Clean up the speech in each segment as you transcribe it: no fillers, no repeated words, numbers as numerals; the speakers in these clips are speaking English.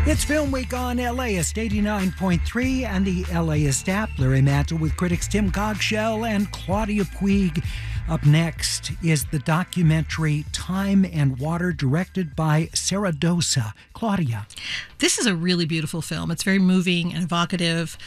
It's Film Week on LAist 89.3 and the LAist app. Larry Mantle with critics Tim Cogshell and Claudia Puig. Up next is the documentary Time and Water, directed by Sarah Dosa. Claudia. This is a really beautiful film. It's very moving and evocative.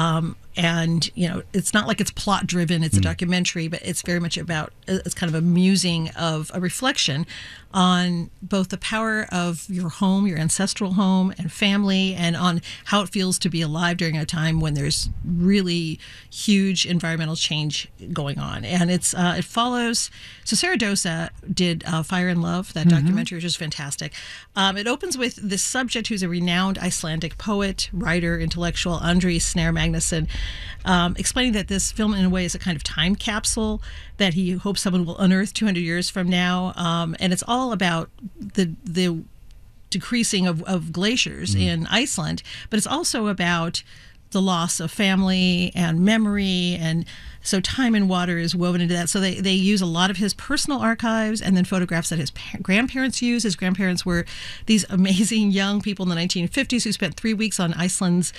And, you know, it's not like it's plot driven. It's a documentary, but it's very much about, it's kind of a musing of a reflection on both the power of your home, your ancestral home and family, and on how it feels to be alive during a time when there's really huge environmental change going on. And it follows, so Sarah Dosa did Fire and Love, that documentary, which is fantastic. It opens with this subject who's a renowned Icelandic poet, writer, intellectual, Andri Snær Magnusson, explaining that this film in a way is a kind of time capsule that he hopes someone will unearth 200 years from now. And it's all about the decreasing of glaciers in Iceland, but it's also about the loss of family and memory, and so Time and Water is woven into that. So they use a lot of his personal archives and then photographs that his grandparents used. His grandparents were these amazing young people in the 1950s who spent 3 weeks on Iceland's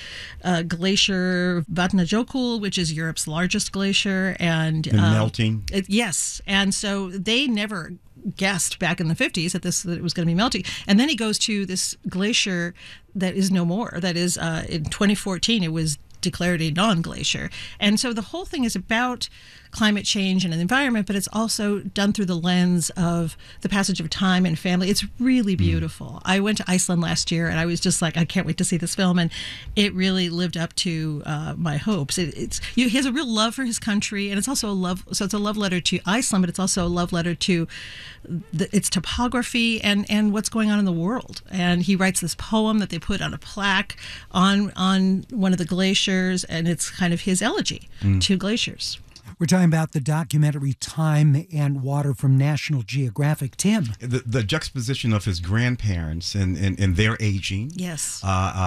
glacier Vatnajökull, which is Europe's largest glacier, and melting. Yes, and so they never guessed back in the 50s that it was going to be melting. And then he goes to this glacier that is no more. That is, in 2014, it was declared a non-glacier. And so the whole thing is about climate change and the environment, but it's also done through the lens of the passage of time and family. It's really beautiful. I went to Iceland last year, and I was just like, I can't wait to see this film, and it really lived up to my hopes. He has a real love for his country, and it's also it's a love letter to Iceland, but it's also a love letter to its topography and what's going on in the world. And he writes this poem that they put on a plaque on one of the glaciers, and it's kind of his elegy to glaciers. We're talking about the documentary Time and Water from National Geographic. Tim. The juxtaposition of his grandparents and their aging. Yes.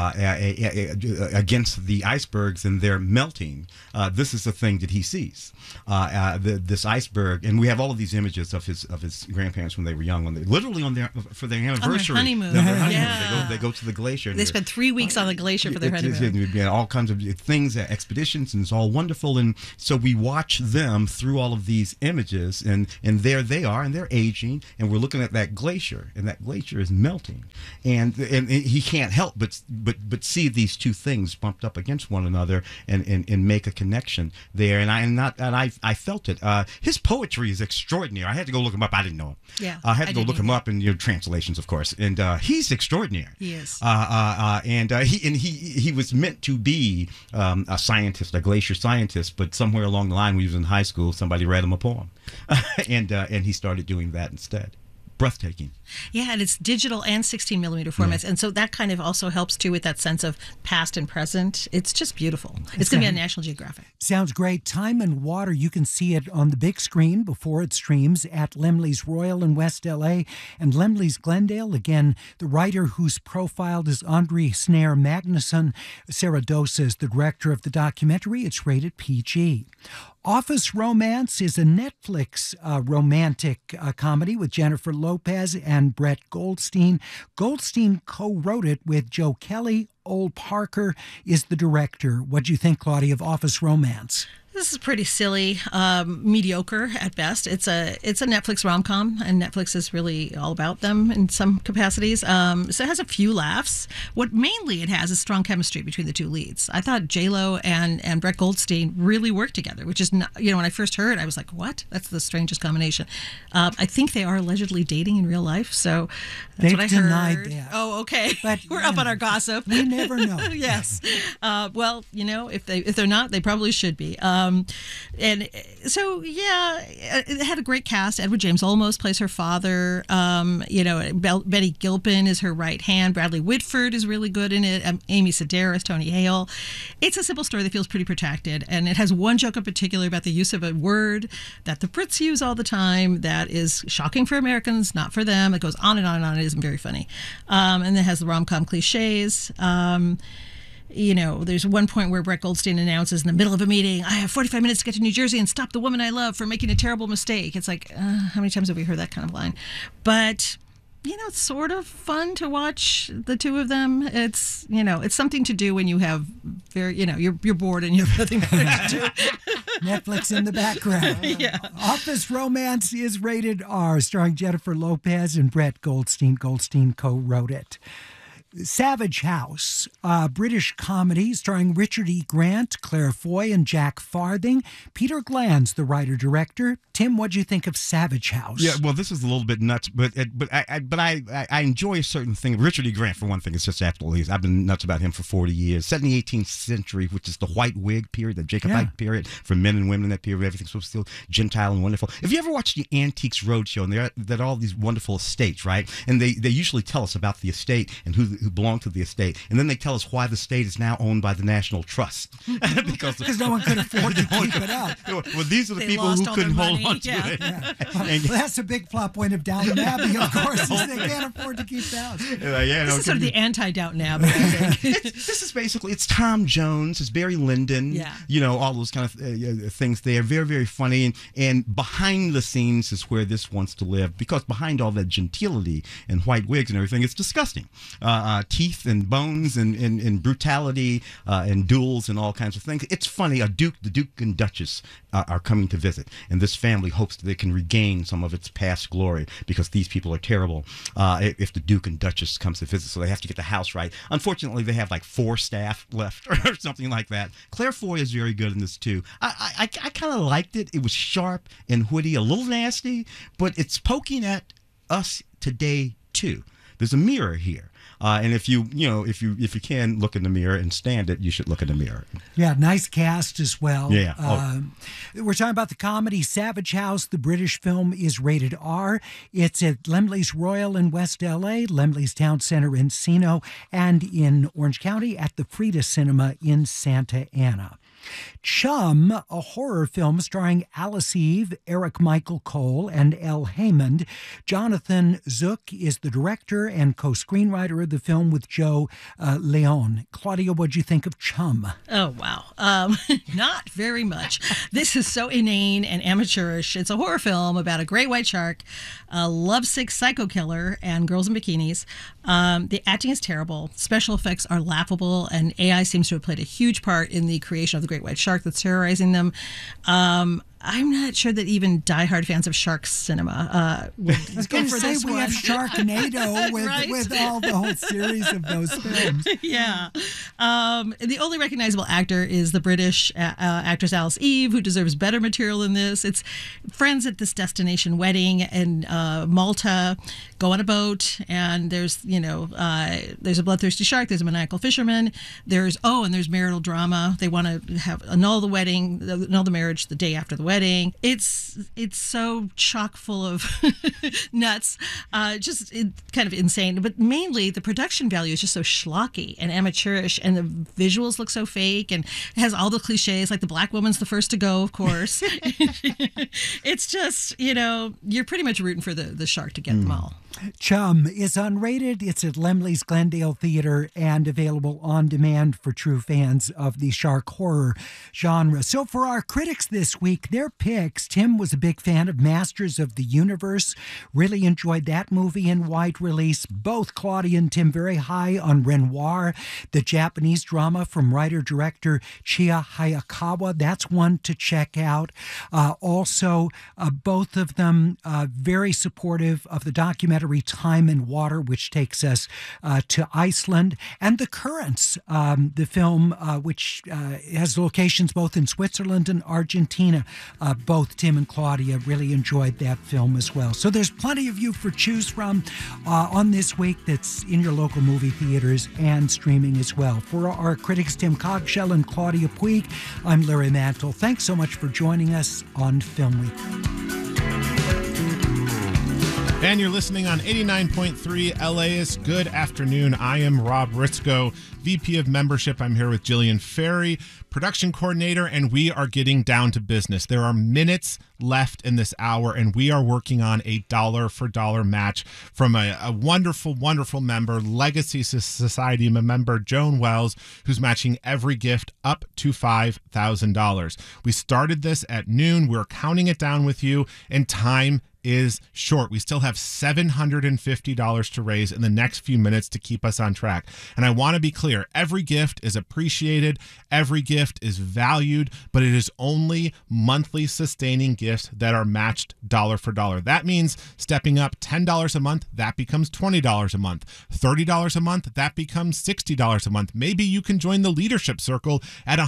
Against the icebergs and their melting. This is the thing that he sees. This iceberg, and we have all of these images of his grandparents when they were young, literally for their anniversary. On their honeymoon. Yeah. They go to the glacier. They spent 3 weeks on the glacier for their honeymoon. All kinds of things, expeditions, and it's all wonderful. And so we watch them through all of these images, and there they are, and they're aging, and we're looking at that glacier, and that glacier is melting, and he can't help but see these two things bumped up against one another, and make a connection there. And I felt it. His poetry is extraordinary. I had to go look him up. I didn't know him. Yeah, I had to go look him up in your translations, of course, and he's extraordinary. He is. He was meant to be a scientist, a glacier scientist, but somewhere along the line when he was in high school, somebody read him a poem, and he started doing that instead. Breathtaking. Yeah, and it's digital and 16 millimeter formats, and so that kind of also helps too with that sense of past and present. It's just beautiful. It's going to be on National Geographic. Sounds great. Time and Water, you can see it on the big screen before it streams at Laemmle's Royal in West LA and Laemmle's Glendale. Again, the writer who's profiled is Andri Snær Magnusson. Sarah Dosa is the director of the documentary. It's rated PG. Office Romance is a Netflix romantic comedy with Jennifer Lopez and Brett Goldstein. Goldstein co-wrote it with Joe Kelly. Ol Parker is the director. What do you think, Claudia, of Office Romance? This is pretty silly, mediocre at best. It's a Netflix rom-com, and Netflix is really all about them in some capacities. So it has a few laughs. What mainly it has is strong chemistry between the two leads. I thought J-Lo and Brett Goldstein really worked together, which is not, when I first heard, I was like, what? That's the strangest combination. I think they are allegedly dating in real life, so that's what I heard. They've denied that. Oh, okay. But we're up on our gossip. We never know. Yes. Well, if they're not, they probably should be. And so, yeah, it had a great cast. Edward James Olmos plays her father. Betty Gilpin is her right hand. Bradley Whitford is really good in it. Amy Sedaris, Tony Hale. It's a simple story that feels pretty protected. And it has one joke in particular about the use of a word that the Brits use all the time that is shocking for Americans, not for them. It goes on and on and on. It isn't very funny. And it has the rom-com cliches. There's one point where Brett Goldstein announces in the middle of a meeting, I have 45 minutes to get to New Jersey and stop the woman I love from making a terrible mistake. It's like, how many times have we heard that kind of line? But it's sort of fun to watch the two of them. It's, it's something to do when you have you're bored and you have nothing better to do. Netflix in the background. Yeah. Office Romance is rated R, starring Jennifer Lopez and Brett Goldstein. Goldstein co-wrote it. Savage House, a British comedy starring Richard E. Grant, Claire Foy, and Jack Farthing. Peter Glanz, the writer-director. Tim, what'd you think of Savage House? Yeah, well, this is a little bit nuts, but I enjoy a certain thing. Richard E. Grant, for one thing, is just absolutely. I've been nuts about him for 40 years. Set in the 18th century, which is the white wig period, the Jacobite period for men and women in that period. Everything's so still gentile and wonderful. If you ever watched the Antiques Roadshow, and there are all these wonderful estates, right? And they usually tell us about the estate and who belonged to the estate, and then they tell us why the estate is now owned by the National Trust because no one could afford to keep it up. Well, these are the people who couldn't hold on to it. Yeah. Well, that's a big plot point of Downton Abbey, of course, is they can't afford to keep the house. This is sort of the anti-Downton Abbey, I think. This is basically, it's Tom Jones, it's Barry Lyndon, all those kind of things there. Very, very funny. And behind the scenes is where this wants to live, because behind all that gentility and white wigs and everything, it's disgusting. Teeth and bones and brutality and duels and all kinds of things. It's funny. The Duke and Duchess are coming to visit, and this family hopes that they can regain some of its past glory, because these people are terrible if the Duke and Duchess comes to visit, so they have to get the house right. Unfortunately, they have like 4 staff left or something like that. Claire Foy is very good in this too. I kind of liked it. It was sharp and witty, a little nasty, but it's poking at us today too. There's a mirror here. And if you can look in the mirror and stand it, you should look in the mirror. Yeah, nice cast as well. Yeah. We're talking about the comedy Savage House. The British film is rated R. It's at Laemmle's Royal in West LA, Laemmle's Town Center in Encino, and in Orange County at the Frida Cinema in Santa Ana. Chum, a horror film starring Alice Eve, Eric Michael Cole, and Elle Haymond. Jonathan Zook is the director and co-screenwriter of the film with Joe Leone. Claudia, what'd you think of Chum? Oh, wow. Not very much. This is so inane and amateurish. It's a horror film about a great white shark, a lovesick psycho killer, and girls in bikinis. The acting is terrible. Special effects are laughable, and AI seems to have played a huge part in the creation of the great white shark that's terrorizing them. I'm not sure that even diehard fans of shark cinema would I was going to say we have Sharknado with all the whole series of those films. Yeah. The only recognizable actor is the British actress Alice Eve, who deserves better material than this. It's friends at this destination wedding in Malta, go on a boat, and there's a bloodthirsty shark, there's a maniacal fisherman, there's marital drama. They want to annul the wedding, annul the marriage the day after the wedding. It's so chock full of nuts, just kind of insane. But mainly the production value is just so schlocky and amateurish, and the visuals look so fake, and it has all the cliches, like the black woman's the first to go, of course. It's just, you're pretty much rooting for the shark to get them all. Chum is unrated. It's at Laemmle's Glendale Theater and available on demand for true fans of the shark horror genre. So for our critics this week, their picks. Tim was a big fan of Masters of the Universe. Really enjoyed that movie in wide release. Both Claudia and Tim very high on Renoir, the Japanese drama from writer-director Chiya Hayakawa. That's one to check out. Also, both of them very supportive of the documentary Time and Water, which takes us to Iceland, and The Currents, the film which has locations both in Switzerland and Argentina. Both Tim and Claudia really enjoyed that film as well. So there's plenty of you for choose from on this week that's in your local movie theaters and streaming as well. For our critics Tim Cogshell and Claudia Puig, I'm Larry Mantle. Thanks so much for joining us on Film Week. And you're listening on 89.3 LA's Good Afternoon. I am Rob Ritzko, VP of Membership. I'm here with Jillian Ferry, Production Coordinator, and we are getting down to business. There are minutes left in this hour, and we are working on a dollar-for-dollar match from a wonderful, wonderful member, Legacy Society member, Joan Wells, who's matching every gift up to $5,000. We started this at noon. We're counting it down with you, and time is short. We still have $750 to raise in the next few minutes to keep us on track. And I want to be clear, every gift is appreciated, every gift is valued, but it is only monthly sustaining gifts that are matched dollar for dollar. That means stepping up $10 a month, that becomes $20 a month. $30 a month, that becomes $60 a month. Maybe you can join the leadership circle at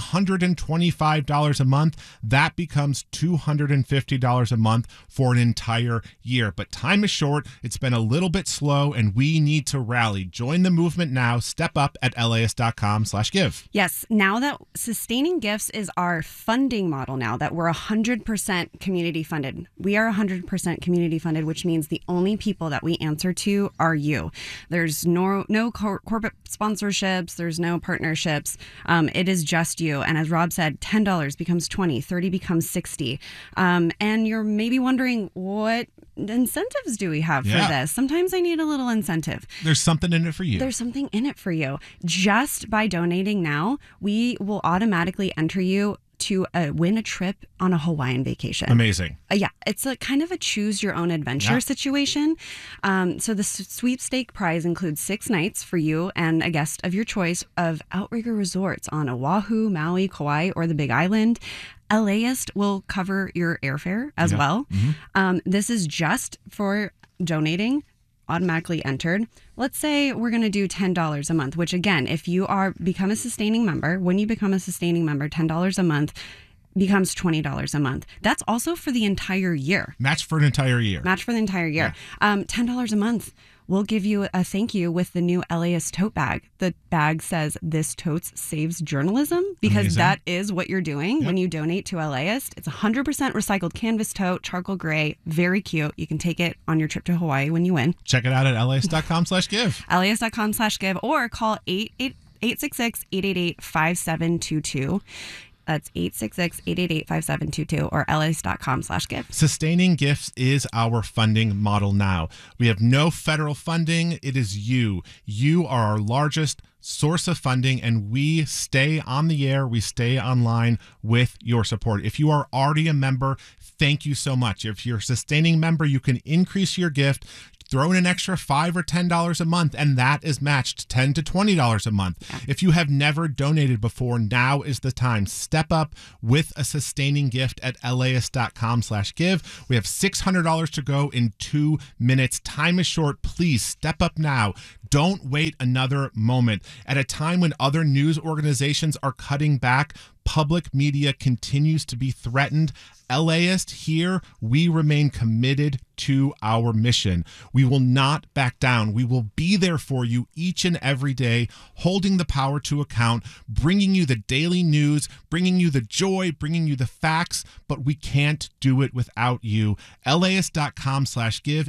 $125 a month. That becomes $250 a month for an entire year. But time is short. It's been a little bit slow, and we need to rally. Join the movement now. Step up at LAist.com/give. Yes. Now that sustaining gifts is our funding model now, that we're 100% community funded. We are 100% community funded, which means the only people that we answer to are you. There's no corporate sponsorships. There's no partnerships. It is just you. And as Rob said, $10 becomes $20, $30 becomes $60. And you're maybe wondering, what incentives do we have for this? Sometimes I need a little incentive. There's something in it for you. There's something in it for you. Just by donating now, we will automatically enter you to win a trip on a Hawaiian vacation. Amazing. Yeah, it's a kind of a choose your own adventure situation. So the sweepstake prize includes 6 nights for you and a guest of your choice of Outrigger resorts on Oahu, Maui, Kauai, or the Big Island. LAist will cover your airfare as well. This is just for donating, automatically entered. Let's say we're going to do $10 a month, which again, if you become a sustaining member, when you become a sustaining member, $10 a month becomes $20 a month. That's also for the entire year. Match for an entire year. Match for the entire year. $10 a month. We'll give you a thank you with the new LAist tote bag. The bag says, "This totes saves journalism," because that is what you're doing when you donate to LAist. It's 100% recycled canvas tote, charcoal gray, very cute. You can take it on your trip to Hawaii when you win. Check it out at LAist.com/give. LAist.com/give, or call 866-888-5722. That's 866-888-5722 or LAist.com/give. Sustaining gifts is our funding model now. We have no federal funding. It is you. You are our largest source of funding, and we stay on the air. We stay online with your support. If you are already a member, thank you so much. If you're a sustaining member, you can increase your gift. Throw in an extra $5 or $10 a month, and that is matched $10 to $20 a month. If you have never donated before, now is the time. Step up with a sustaining gift at LAist.com/give. We have $600 to go in 2 minutes. Time is short. Please step up now. Don't wait another moment. At a time when other news organizations are cutting back, public media continues to be threatened. LAist here, we remain committed to our mission. We will not back down. We will be there for you each and every day, holding the power to account, bringing you the daily news, bringing you the joy, bringing you the facts, but we can't do it without you. LAist.com/give,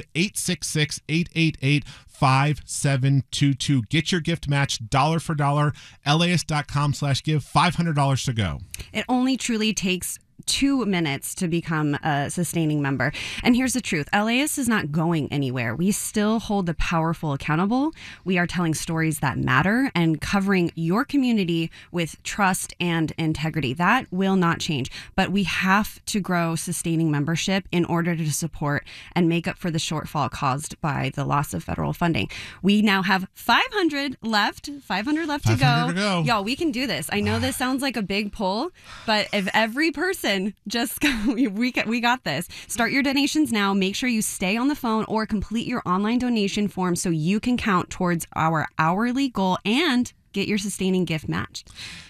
866-888-5722. Get your gift matched dollar for dollar. LAist.com/give, $500 to go. It only truly takes 2 minutes to become a sustaining member. And here's the truth. LAist is not going anywhere. We still hold the powerful accountable. We are telling stories that matter and covering your community with trust and integrity. That will not change. But we have to grow sustaining membership in order to support and make up for the shortfall caused by the loss of federal funding. We now have 500 left. 500 left to go. Y'all, we can do this. I know this sounds like a big pull, but if every person just we got this. Start your donations now. Make sure you stay on the phone or complete your online donation form so you can count towards our hourly goal and get your sustaining gift matched.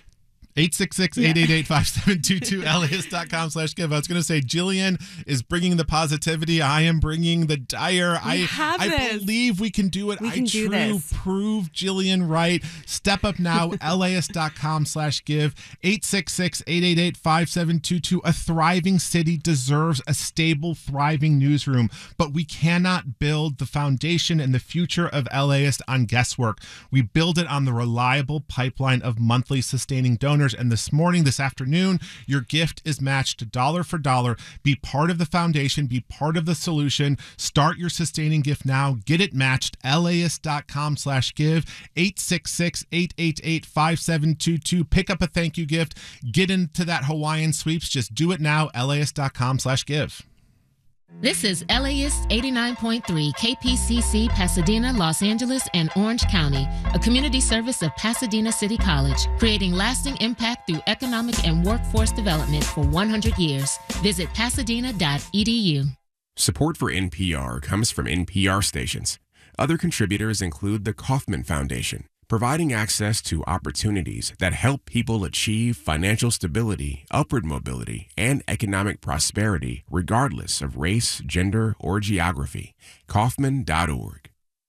866-888-5722, LAist.com/give. I was going to say, Jillian is bringing the positivity. I am bringing the dire. I believe we can do it. Prove Jillian right. Step up now, LAist.com/give, 866-888-5722. A thriving city deserves a stable, thriving newsroom, but we cannot build the foundation and the future of LAist on guesswork. We build it on the reliable pipeline of monthly sustaining donors. And this afternoon, your gift is matched dollar for dollar. Be part of the foundation. Be part of the solution. Start your sustaining gift now. Get it matched. LAist.com/give, 866-888-5722. Pick up a thank you gift. Get into that Hawaiian sweeps. Just do it now. LAist.com/give. This is LAist 89.3 KPCC Pasadena, Los Angeles, and Orange County, a community service of Pasadena City College, creating lasting impact through economic and workforce development for 100 years. Visit pasadena.edu. Support for NPR comes from NPR stations. Other contributors include the Kauffman Foundation, providing access to opportunities that help people achieve financial stability, upward mobility, and economic prosperity regardless of race, gender, or geography. Kauffman.org.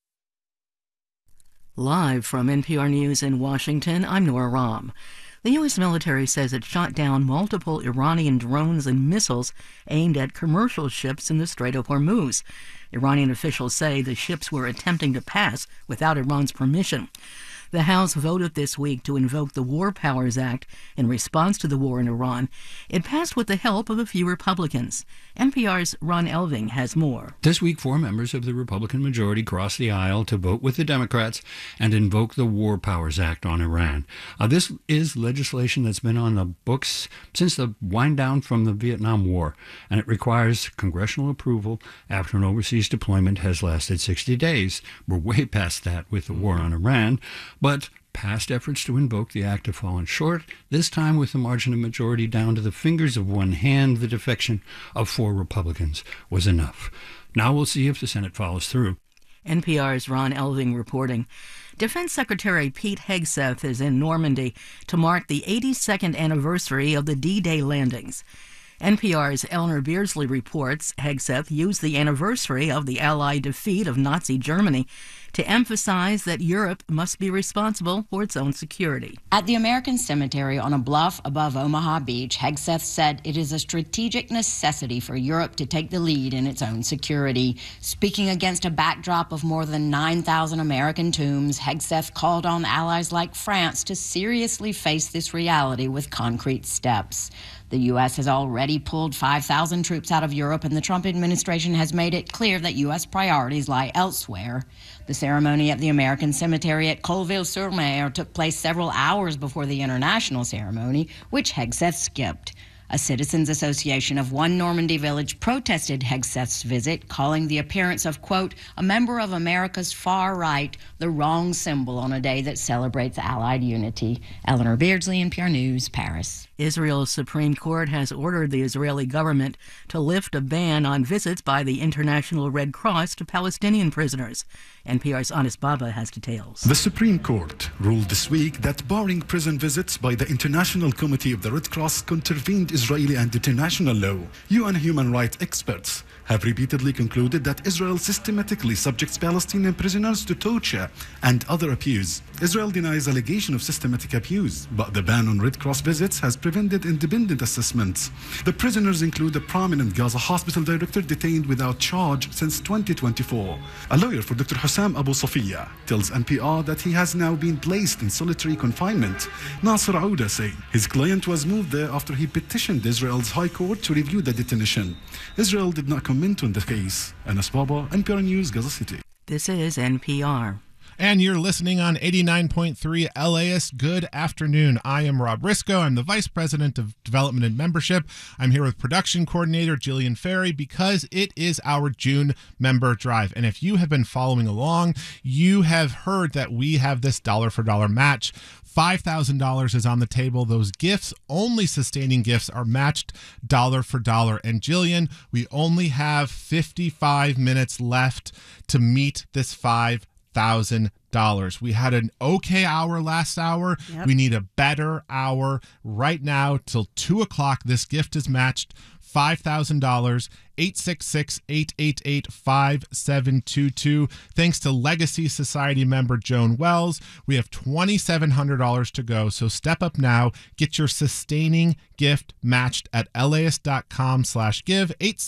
Live from NPR News in Washington, I'm Nora Rahm. The U.S. military says it shot down multiple Iranian drones and missiles aimed at commercial ships in the Strait of Hormuz. Iranian officials say the ships were attempting to pass without Iran's permission. The House voted this week to invoke the War Powers Act in response to the war in Iran. It passed with the help of a few Republicans. NPR's Ron Elving has more. This week, 4 members of the Republican majority crossed the aisle to vote with the Democrats and invoke the War Powers Act on Iran. This is legislation that's been on the books since the wind down from the Vietnam War, and it requires congressional approval after an overseas deployment has lasted 60 days. We're way past that with the war on Iran. But past efforts to invoke the act have fallen short, this time with the margin of majority down to the fingers of one hand. The defection of 4 Republicans was enough. Now we'll see if the Senate follows through. NPR's Ron Elving reporting. Defense Secretary Pete Hegseth is in Normandy to mark the 82nd anniversary of the D-Day landings. NPR's Eleanor Beardsley reports Hegseth used the anniversary of the Allied defeat of Nazi Germany to emphasize that Europe must be responsible for its own security. At the American Cemetery on a bluff above Omaha Beach, Hegseth said it is a strategic necessity for Europe to take the lead in its own security. Speaking against a backdrop of more than 9,000 American tombs, Hegseth called on allies like France to seriously face this reality with concrete steps. The U.S. has already pulled 5,000 troops out of Europe, and the Trump administration has made it clear that U.S. priorities lie elsewhere. The ceremony at the American Cemetery at Colville-sur-Mer took place several hours before the international ceremony, which Hegseth skipped. A citizens' association of one Normandy village protested Hegseth's visit, calling the appearance of, quote, a member of America's far right the wrong symbol on a day that celebrates Allied unity. Eleanor Beardsley, NPR News, Paris. Israel's Supreme Court has ordered the Israeli government to lift a ban on visits by the International Red Cross to Palestinian prisoners. NPR's Anis Baba has details. The Supreme Court ruled this week that barring prison visits by the International Committee of the Red Cross contravened Israeli and international law. UN human rights experts have repeatedly concluded that Israel systematically subjects Palestinian prisoners to torture and other abuse. Israel denies allegation of systematic abuse, but the ban on Red Cross visits has prevented independent assessments. The prisoners include a prominent Gaza hospital director detained without charge since 2024. A lawyer for Dr. Hussam Abu Safiya tells NPR that he has now been placed in solitary confinement. Nasser Ouda said his client was moved there after he petitioned Israel's High Court to review the detention. Israel did not comment on the case. Anas Baba, NPR News, Gaza City. This is NPR. And you're listening on 89.3 LAist. Good afternoon. I am Rob Risco. I'm the Vice President of Development and Membership. I'm here with Production Coordinator Jillian Ferry because it is our June member drive. And if you have been following along, you have heard that we have this dollar for dollar match. $5,000 is on the table. Those gifts, only sustaining gifts, are matched dollar for dollar. And Jillian, we only have 55 minutes left to meet this $5,000. We had an okay hour last hour. Yep. We need a better hour right now till 2 o'clock. This gift is matched $5,000. 866-888-5722. Thanks to Legacy Society member Joan Wells. We have $2,700 to go. So step up now. Get your sustaining gift matched at laist.com/give.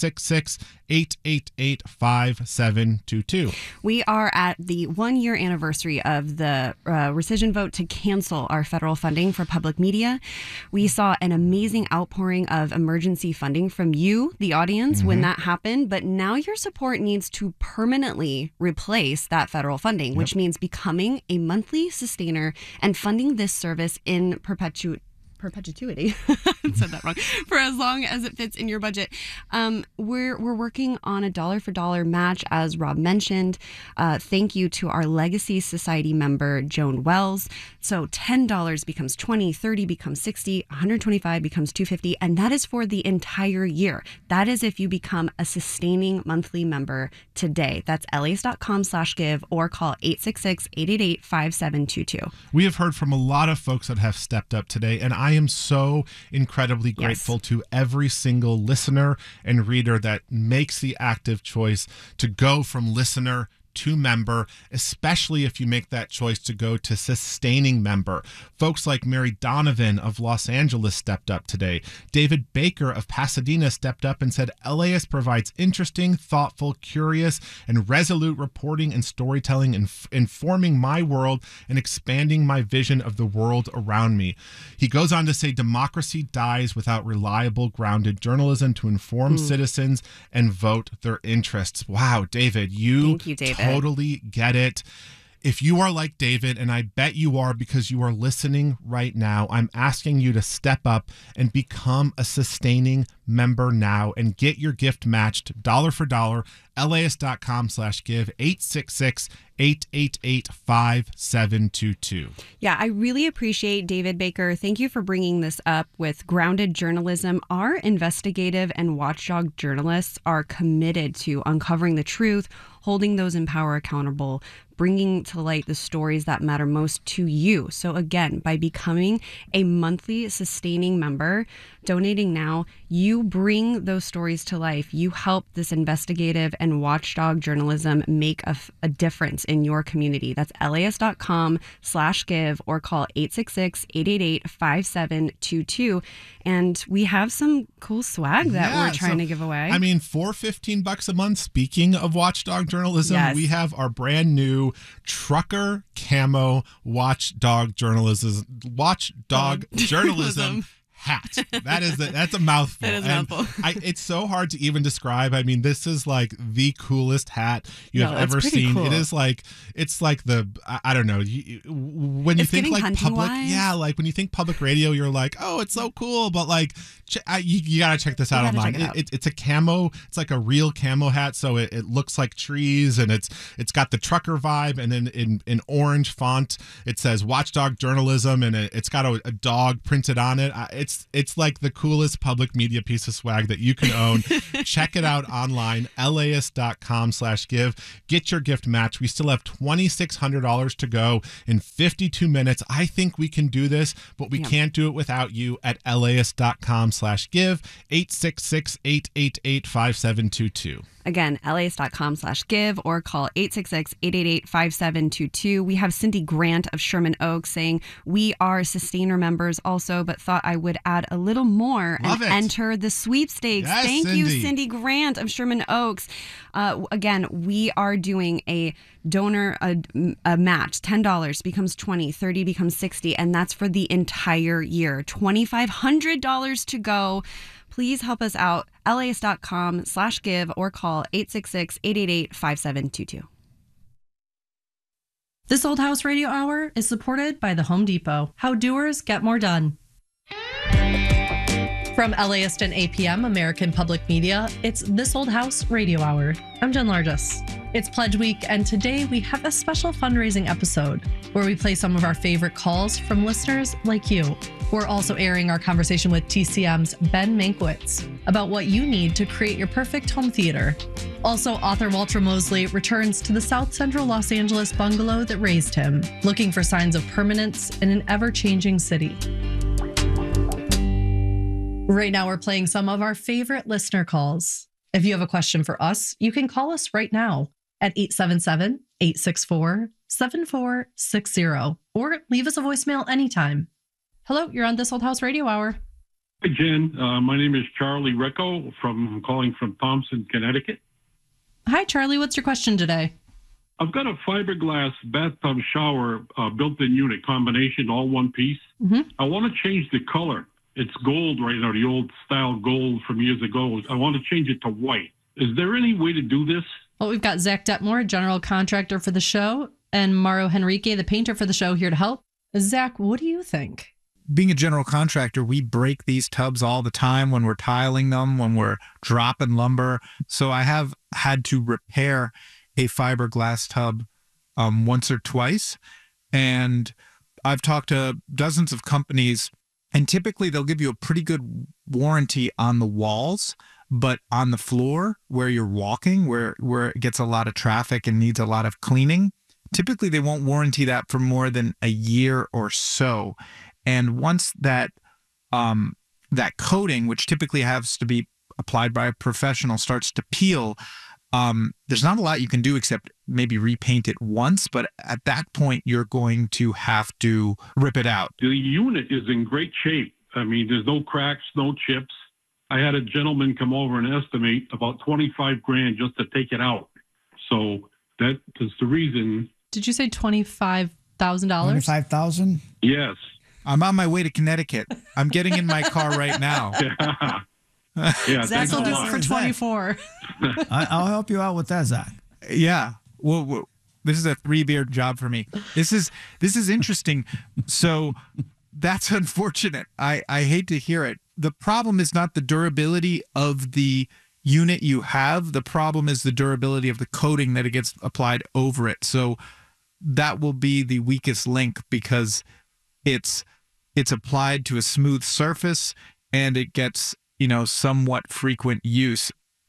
866-888-5722. We are at the 1-year anniversary of the rescission vote to cancel our federal funding for public media. We saw an amazing outpouring of emergency funding from you, the audience, when that happened. But now your support needs to permanently replace that federal funding, which means becoming a monthly sustainer and funding this service in perpetuity. I said that wrong. For as long as it fits in your budget. We're working on a dollar for dollar match, as Rob mentioned. Thank you to our Legacy Society member, Joan Wells. So $10 becomes $20, $30 becomes $60, $125 becomes $250, and that is for the entire year. That is if you become a sustaining monthly member today. That's LAist.com/give or call 866-888-5722. We have heard from a lot of folks that have stepped up today, and I am so incredibly grateful to every single listener and reader that makes the active choice to go from listener to member, especially if you make that choice to go to sustaining member. Folks like Mary Donovan of Los Angeles stepped up today. David Baker of Pasadena stepped up and said, LAS provides interesting, thoughtful, curious, and resolute reporting and storytelling, informing my world and expanding my vision of the world around me. He goes on to say, democracy dies without reliable, grounded journalism to inform citizens and vote their interests. Wow, David, Thank you, David. Totally get it. If you are like David, and I bet you are because you are listening right now, I'm asking you to step up and become a sustaining member now and get your gift matched dollar for dollar. LAist.com/give 866-888-5722. Yeah, I really appreciate David Baker. Thank you for bringing this up with grounded journalism. Our investigative and watchdog journalists are committed to uncovering the truth, holding those in power accountable, bringing to light the stories that matter most to you. So again, by becoming a monthly sustaining member, donating now, you bring those stories to life. You help this investigative and watchdog journalism make a difference in your community. That's LAist.com/give or call 866-888-5722. And we have some cool swag that we're trying to give away. I mean, for $15 a month, speaking of watchdog journalism, we have our brand new trucker camo watchdog journalism hat. That's a mouthful. That is a mouthful. It's so hard to even describe. I mean, this is like the coolest hat you have ever seen. Cool. It is like, it's like the, I don't know, when you think like public, like when you think public radio, you're like, oh, it's so cool. But like, you gotta check this out online. It's a camo. It's like a real camo hat. So it looks like trees, and it's got the trucker vibe. And then in orange font, it says watchdog journalism, and it's got a dog printed on it. It's like the coolest public media piece of swag that you can own. Check it out online, LAist.com/give. Get your gift match. We still have $2,600 to go in 52 minutes. I think we can do this, but we can't do it without you at LAist.com/give, 866-888-5722. Again, LAist.com/give or call 866-888-5722. We have Cindy Grant of Sherman Oaks saying, we are sustainer members also, but thought I would add a little more and enter the sweepstakes. Yes, Thank Cindy. you, Cindy Grant of Sherman Oaks. Again, we are doing a donor a match. $10 becomes $20, $30 becomes $60, and that's for the entire year. $2,500 to go. Please help us out. LAist.com/give or call 866-888-5722. This Old House Radio Hour is supported by the Home Depot. How doers get more done. From LAist and APM, American Public Media, it's This Old House Radio Hour. I'm Jen Largis. It's Pledge Week, and today we have a special fundraising episode where we play some of our favorite calls from listeners like you. We're also airing our conversation with TCM's Ben Mankiewicz about what you need to create your perfect home theater. Also, author Walter Mosley returns to the South Central Los Angeles bungalow that raised him, looking for signs of permanence in an ever-changing city. Right now, we're playing some of our favorite listener calls. If you have a question for us, you can call us right now at 877-864-7460 or leave us a voicemail anytime. Hello, you're on This Old House Radio Hour. Hi, Jen. My name is Charlie Recco. I'm calling from Thompson, Connecticut. Hi, Charlie. What's your question today? I've got a fiberglass bathtub shower built-in unit combination, all one piece. I want to change the color. It's gold right now, the old style gold from years ago. I want to change it to white. Is there any way to do this? Well, we've got Zach Detmore, general contractor for the show, and Mauro Henrique, the painter for the show, here to help. Zach, what do you think? being a general contractor, we break these tubs all the time when we're tiling them, when we're dropping lumber. So I have had to repair a fiberglass tub once or twice. And I've talked to dozens of companies, and typically they'll give you a pretty good warranty on the walls, but on the floor where you're walking, where it gets a lot of traffic and needs a lot of cleaning, typically they won't warranty that for more than a year or so. And once that that coating, which typically has to be applied by a professional, starts to peel, there's not a lot you can do except maybe repaint it once. But at that point, you're going to have to rip it out. The unit is in great shape. I mean, there's no cracks, no chips. I had a gentleman come over and estimate about $25,000 just to take it out. So that is the reason. Did you say $25,000? $25,000? Yes. I'm on my way to Connecticut. I'm getting in my car right now. Yeah, Zach will do it for 24. I'll help you out with that, Zach. Yeah. Well, this is a 3-beer job for me. This is interesting. So that's unfortunate. I hate to hear it. The problem is not the durability of the unit you have. The problem is the durability of the coating that it gets applied over it. So that will be the weakest link because it's applied to a smooth surface and it gets, somewhat frequent use.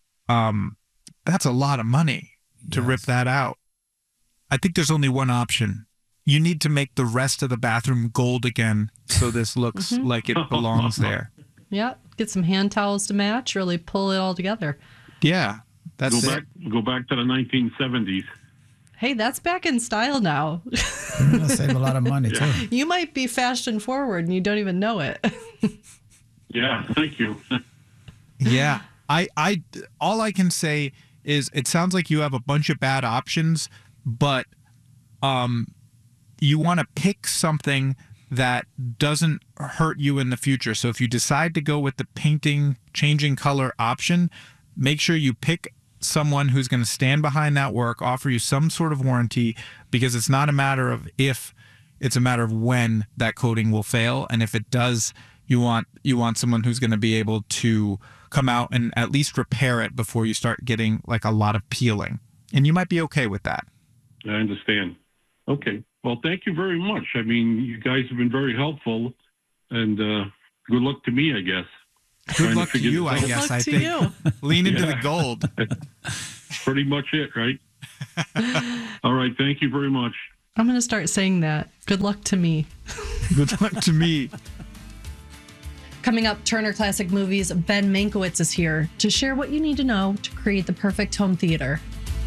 That's a lot of money to rip that out. I think there's only one option. You need to make the rest of the bathroom gold again so this looks like it belongs there. Yeah, get some hand towels to match, really pull it all together. Yeah, that's it. Go back to the 1970s. Hey, that's back in style now. You're going to save a lot of money, too. You might be fashion forward and you don't even know it. Yeah, thank you. Yeah, I all I can say is it sounds like you have a bunch of bad options, but you want to pick something that doesn't hurt you in the future. So if you decide to go with the painting, changing color option, make sure you pick someone who's going to stand behind that work, offer you some sort of warranty, because it's not a matter of if, it's a matter of when that coating will fail. And if it does, you want someone who's going to be able to come out and at least repair it before you start getting like a lot of peeling. And you might be okay with that. I understand. Okay. Well, thank you very much. I mean, you guys have been very helpful, and good luck to me, I guess. Good luck to you, I guess. I think. Lean into the gold. Pretty much it, right? All right. Thank you very much. I'm going to start saying that. Good luck to me. Good luck to me. Coming up, Turner Classic Movies, Ben Mankiewicz is here to share what you need to know to create the perfect home theater.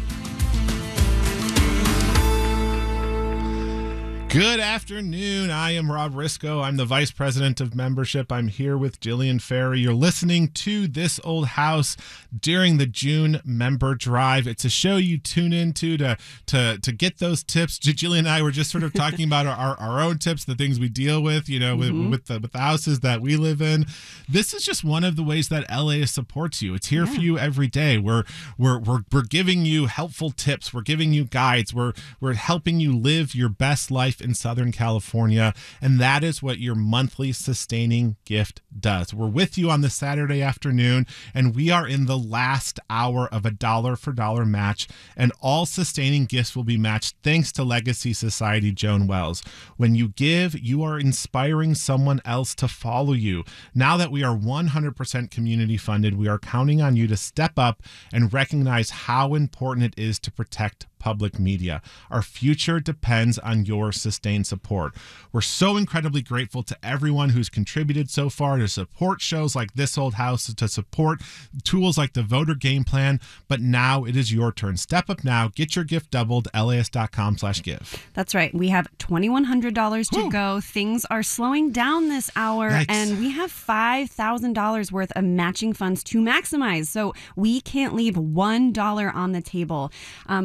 Good afternoon. I am Rob Risco. I'm the Vice President of Membership. I'm here with Jillian Ferry. You're listening to This Old House during the June Member Drive. It's a show you tune into to get those tips. Jillian and I were just sort of talking about our own tips, the things we deal with, with the houses that we live in. This is just one of the ways that LA supports you. It's here for you every day. We're giving you helpful tips. We're giving you guides. We're helping you live your best life in Southern California, and that is what your monthly sustaining gift does. We're with you on the Saturday afternoon, and we are in the last hour of a $1 for $1 match, and all sustaining gifts will be matched thanks to Legacy Society Joan Wells. When you give, you are inspiring someone else to follow you. Now that we are 100% community funded, we are counting on you to step up and recognize how important it is to protect public media. Our future depends on your sustained support. We're so incredibly grateful to everyone who's contributed so far to support shows like This Old House, to support tools like the voter game plan, but now it is your turn. Step up now, get your gift doubled, LAist.com/give. That's right. We have $2,100 to go. Things are slowing down this hour, Yikes. and we have $5,000 worth of matching funds to maximize. So we can't leave $1 on the table. We're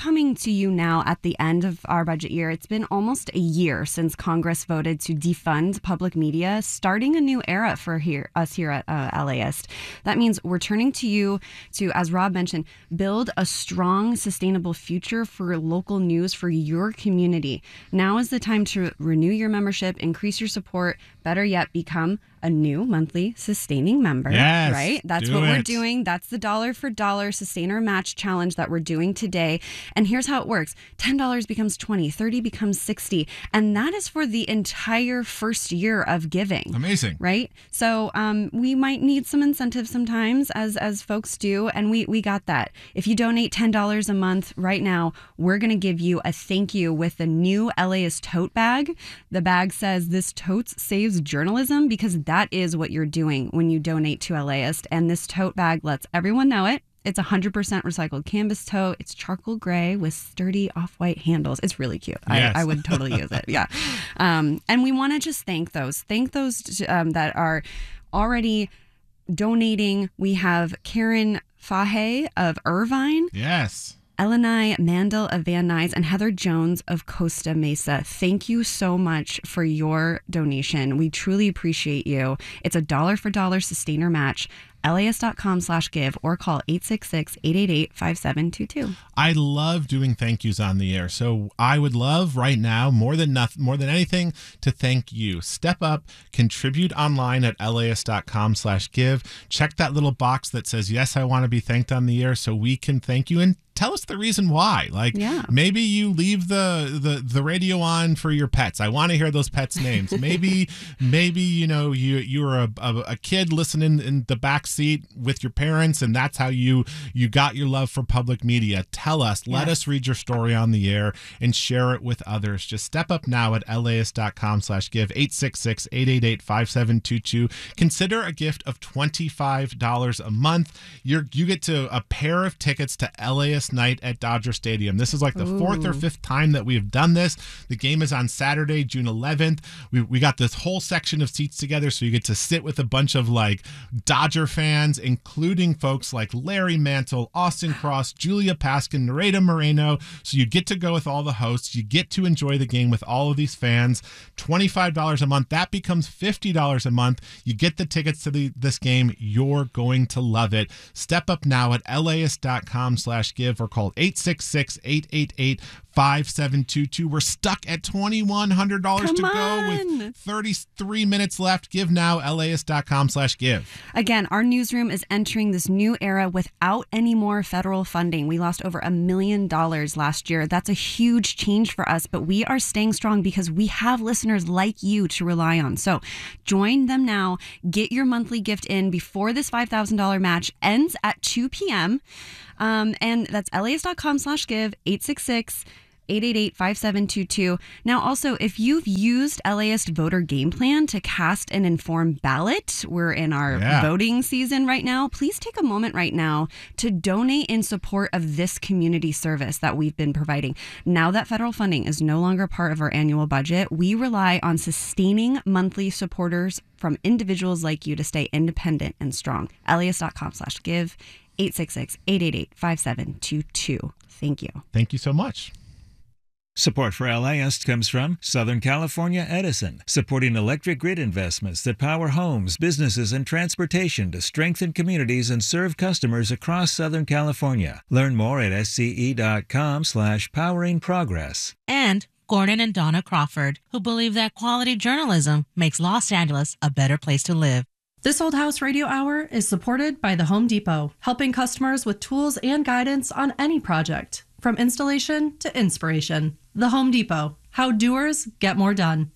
coming to you now at the end of our budget year. It's been almost a year since Congress voted to defund public media, starting a new era for us here at LAist. That means we're turning to you to, as Rob mentioned, build a strong, sustainable future for local news for your community. Now is the time to renew your membership, increase your support, better yet, become a new monthly sustaining member. Yes, right? That's what we're doing. That's the dollar for dollar sustainer match challenge that we're doing today. And here's how it works. $10 becomes $20, $30 becomes $60. And that is for the entire first year of giving. Amazing. Right? So we might need some incentives sometimes as folks do. And we got that. If you donate $10 a month right now, we're going to give you a thank you with the new LAist tote bag. The bag says this totes saves journalism, because that is what you're doing when you donate to LAist. And this tote bag lets everyone know it. It's 100% recycled canvas tote. It's charcoal gray with sturdy off-white handles. It's really cute. Yes. I would totally use it. Yeah. And we want to just thank those that are already donating. We have Karen Fahe of Irvine. Yes. Elenai Mandel of Van Nuys, and Heather Jones of Costa Mesa. Thank you so much for your donation. We truly appreciate you. It's a dollar for dollar sustainer match. LAist.com/give or call 866-888-5722. I love doing thank yous on the air. So I would love right now, more than anything, to thank you. Step up, contribute online at LAist.com/give. Check that little box that says, yes, I want to be thanked on the air, so we can thank you. And tell us the reason why. Like, maybe you leave the radio on for your pets. I want to hear those pets' names. Maybe you were a kid listening in the back seat with your parents, and that's how you got your love for public media. Tell us. Let us read your story on the air and share it with others. Just step up now at LAist.com/give, 866-888-5722. Consider a gift of $25 a month. You get to a pair of tickets to LAist night at Dodger Stadium. This is like the fourth or fifth time that we have done this. The game is on Saturday, June 11th. We got this whole section of seats together, so you get to sit with a bunch of like Dodger fans, including folks like Larry Mantle, Austin Cross, Julia Paskin, Nareda Moreno. So you get to go with all the hosts. You get to enjoy the game with all of these fans. $25 a month. That becomes $50 a month. You get the tickets to this game. You're going to love it. Step up now at LAist.com/give or call 866-888-5722. We're stuck at $2,100 to go with 33 minutes left. Give now, LAist.com/give. Again, our newsroom is entering this new era without any more federal funding. We lost over $1 million last year. That's a huge change for us, but we are staying strong because we have listeners like you to rely on. So join them now. Get your monthly gift in before this $5,000 match ends at 2 p.m. And that's LAist.com/give, 866-888-5722. Now, also, if you've used LAist voter game plan to cast an informed ballot, we're in our voting season right now. Please take a moment right now to donate in support of this community service that we've been providing. Now that federal funding is no longer part of our annual budget, we rely on sustaining monthly supporters from individuals like you to stay independent and strong. LAist.com/give, 866-888-5722. Thank you. Thank you so much. Support for LAist comes from Southern California Edison, supporting electric grid investments that power homes, businesses, and transportation to strengthen communities and serve customers across Southern California. Learn more at sce.com/poweringprogress. And Gordon and Donna Crawford, who believe that quality journalism makes Los Angeles a better place to live. This Old House Radio Hour is supported by the Home Depot, helping customers with tools and guidance on any project, from installation to inspiration. The Home Depot, how doers get more done.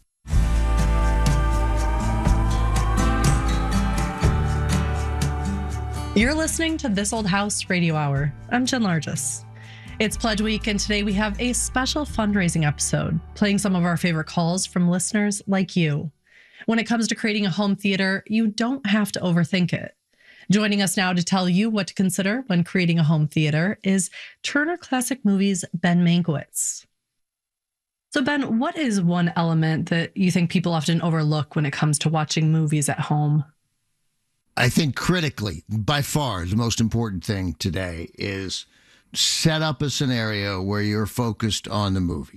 You're listening to This Old House Radio Hour. I'm Jen Largis. It's Pledge Week, and today we have a special fundraising episode, playing some of our favorite calls from listeners like you. When it comes to creating a home theater, you don't have to overthink it. Joining us now to tell you what to consider when creating a home theater is Turner Classic Movies' Ben Mankiewicz. So Ben, what is one element that you think people often overlook when it comes to watching movies at home? I think critically, by far, the most important thing today is set up a scenario where you're focused on the movie.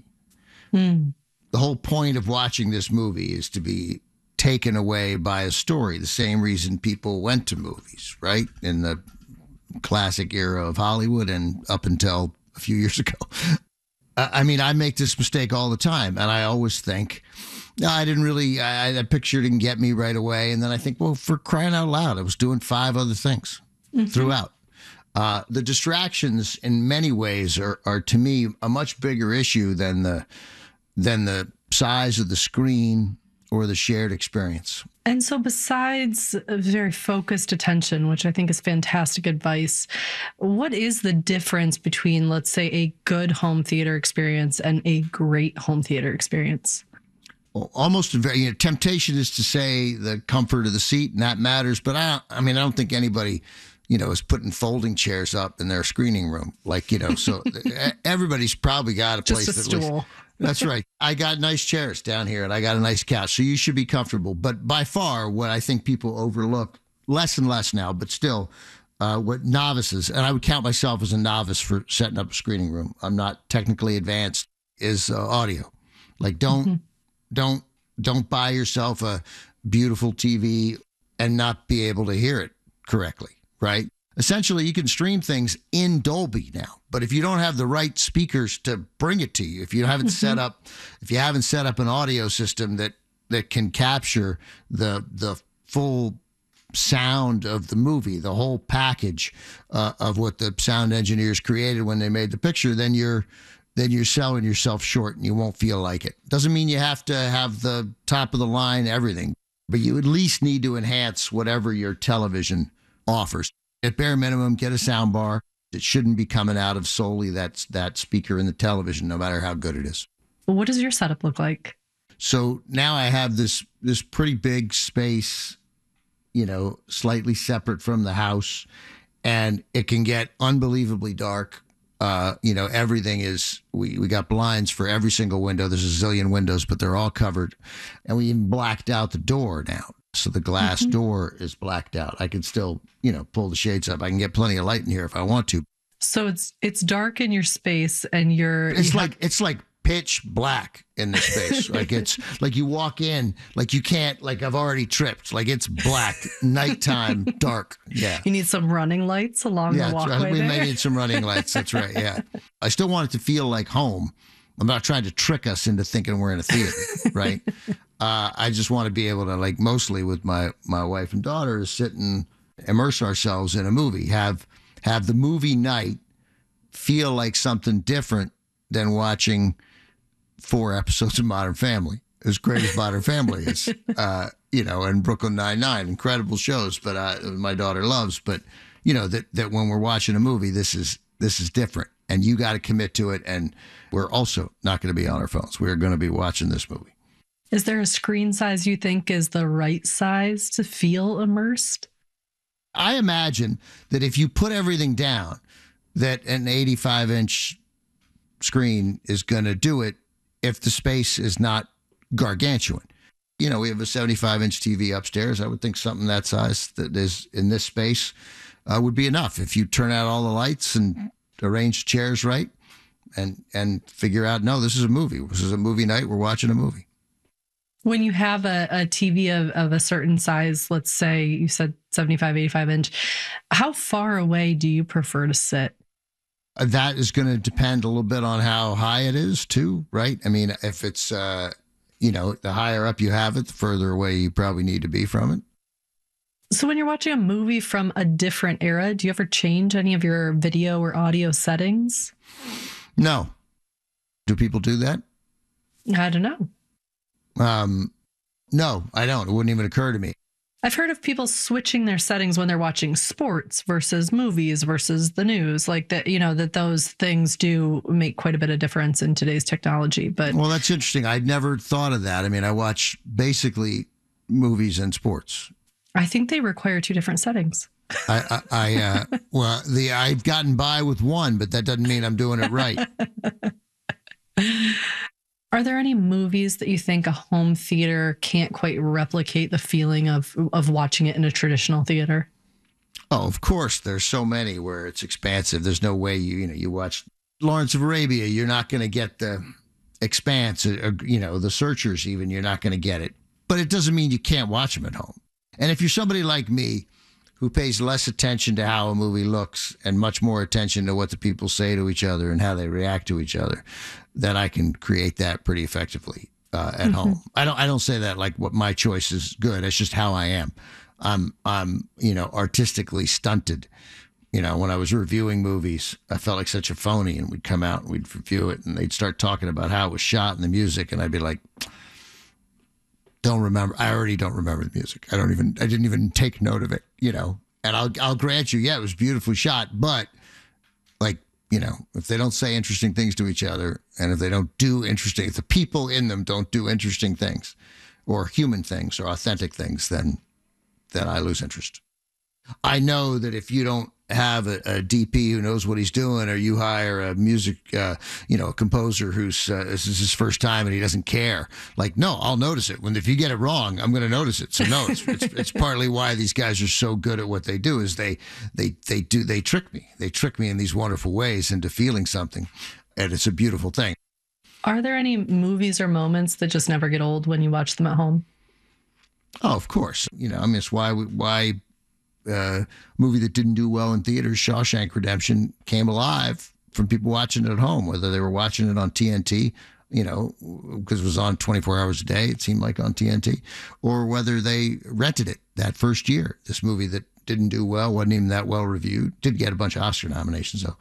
The whole point of watching this movie is to be taken away by a story, the same reason people went to movies, right? In the classic era of Hollywood and up until a few years ago. I mean, I make this mistake all the time, and I always think, no, I didn't really, that picture didn't get me right away. And then I think, well, for crying out loud, I was doing 5 other things throughout. The distractions in many ways are to me a much bigger issue than the size of the screen or the shared experience. And so besides a very focused attention, which I think is fantastic advice, what is the difference between, let's say, a good home theater experience and a great home theater experience? Well, almost very, temptation is to say the comfort of the seat, and that matters. But I don't think anybody, is putting folding chairs up in their screening room. So everybody's probably got a place. Just a stool. That's right. I got nice chairs down here and I got a nice couch. So you should be comfortable. But by far, what I think people overlook, less and less now, but still, what novices, and I would count myself as a novice for setting up a screening room. I'm not technically advanced, is audio. Don't buy yourself a beautiful TV and not be able to hear it correctly, right? Essentially, you can stream things in Dolby now, but if you don't have the right speakers to bring it to you, if you haven't set up an audio system that can capture the full sound of the movie, the whole package of what the sound engineers created when they made the picture, then you're selling yourself short and you won't feel like it. Doesn't mean you have to have the top of the line everything, but you at least need to enhance whatever your television offers. At bare minimum, get a sound bar. It shouldn't be coming out of solely that speaker in the television, no matter how good it is. What does your setup look like? So now I have this pretty big space, slightly separate from the house, and it can get unbelievably dark. Everything is, we got blinds for every single window. There's a zillion windows, but they're all covered. And we even blacked out the door now. So the glass door is blacked out. I can still, pull the shades up. I can get plenty of light in here if I want to. So it's dark in your space and it's like pitch black in the space. It's like you walk in, you can't, I've already tripped. It's black, nighttime, dark. Yeah. You need some running lights along the walkway. Right. We may need some running lights. That's right. Yeah. I still want it to feel like home. I'm not trying to trick us into thinking we're in a theater, right? I just want to be able to, mostly with my wife and daughter, sit and immerse ourselves in a movie, have the movie night feel like something different than watching 4 episodes of Modern Family. As great as Modern Family is, and Brooklyn Nine-Nine, incredible shows, but my daughter loves. But that when we're watching a movie, this is different, and you got to commit to it. And we're also not going to be on our phones. We're going to be watching this movie. Is there a screen size you think is the right size to feel immersed? I imagine that if you put everything down, that an 85-inch screen is going to do it if the space is not gargantuan. We have a 75-inch TV upstairs. I would think something that size that is in this space would be enough. If you turn out all the lights and arrange chairs right and figure out, no, this is a movie. This is a movie night. We're watching a movie. When you have a TV of a certain size, let's say you said 75, 85 inch, how far away do you prefer to sit? That is going to depend a little bit on how high it is too, right? I mean, if it's, the higher up you have it, the further away you probably need to be from it. So when you're watching a movie from a different era, do you ever change any of your video or audio settings? No. Do people do that? I don't know. No, I don't. It wouldn't even occur to me. I've heard of people switching their settings when they're watching sports versus movies versus the news, that those things do make quite a bit of difference in today's technology. But well, that's interesting. I'd never thought of that. I mean, I watch basically movies and sports. I think they require 2 different settings. I've gotten by with one, but that doesn't mean I'm doing it right. Are there any movies that you think a home theater can't quite replicate the feeling of watching it in a traditional theater? Oh, of course. There's so many where it's expansive. There's no way you watch Lawrence of Arabia, you're not going to get the Expanse, or, the Searchers even, you're not going to get it. But it doesn't mean you can't watch them at home. And if you're somebody like me who pays less attention to how a movie looks and much more attention to what the people say to each other and how they react to each other, then I can create that pretty effectively at home. I don't say that like what my choice is good. It's just how I am. I'm artistically stunted. When I was reviewing movies, I felt like such a phony, and we'd come out and we'd review it, and they'd start talking about how it was shot and the music, and I'd be like, don't remember. I already don't remember the music. I didn't even take note of it, and I'll grant you, yeah, it was beautifully shot, but if they don't say interesting things to each other, and if the people in them don't do interesting things or human things or authentic things, then I lose interest. I know that if you don't have a DP who knows what he's doing, or you hire a music, a composer who's this is his first time and he doesn't care. No, I'll notice it. If you get it wrong, I'm going to notice it. So no, it's partly why these guys are so good at what they do is they trick me. They trick me in these wonderful ways into feeling something, and it's a beautiful thing. Are there any movies or moments that just never get old when you watch them at home? Oh, of course. It's why. Movie that didn't do well in theaters, Shawshank Redemption, came alive from people watching it at home, whether they were watching it on TNT, because it was on 24 hours a day, it seemed like on TNT, or whether they rented it that first year. This movie that didn't do well, wasn't even that well reviewed, did get a bunch of Oscar nominations though.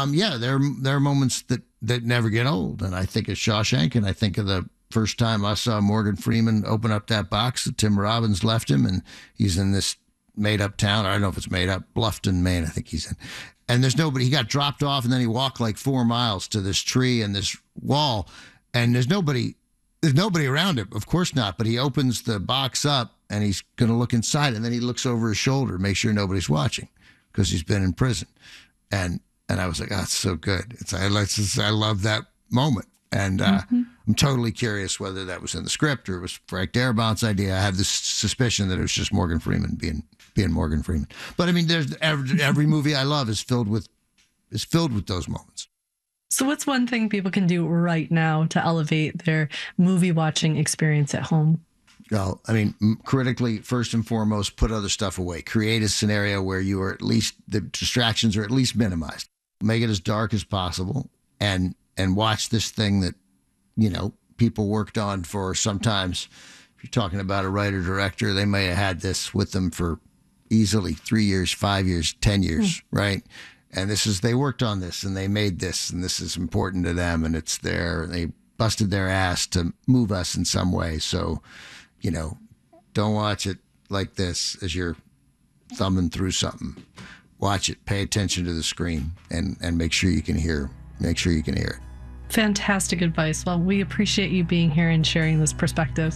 There are moments that never get old, and I think of Shawshank, and I think of the first time I saw Morgan Freeman open up that box that Tim Robbins left him, and he's in this made-up town. I don't know if it's made up. Bluffton, Maine, I think he's in. And there's nobody. He got dropped off, and then he walked 4 miles to this tree and this wall, and there's nobody around him. Of course not. But he opens the box up, and he's going to look inside, and then he looks over his shoulder, make sure nobody's watching, because he's been in prison. And I was like, oh, it's so good. I love that moment. And I'm totally curious whether that was in the script or it was Frank Darabont's idea. I have this suspicion that it was just Morgan Freeman being Morgan Freeman. But there's every movie I love is filled with those moments. So what's one thing people can do right now to elevate their movie watching experience at home? Well, critically, first and foremost, put other stuff away. Create a scenario where you are the distractions are at least minimized. Make it as dark as possible, and watch this thing that, people worked on for sometimes, if you're talking about a writer-director, they may have had this with them for easily 3 years, 5 years, 10 years, right? And they worked on this and they made this, and this is important to them, and it's there. They busted their ass to move us in some way. So, don't watch it like this as you're thumbing through something. Watch it, pay attention to the screen, and make sure you can hear it. Fantastic advice. Well, we appreciate you being here and sharing this perspective.